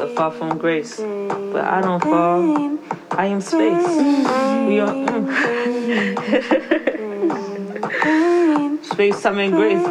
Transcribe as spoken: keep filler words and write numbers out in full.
to fall from grace. But I don't fall. I am space. We are mm. Space, time, and grace.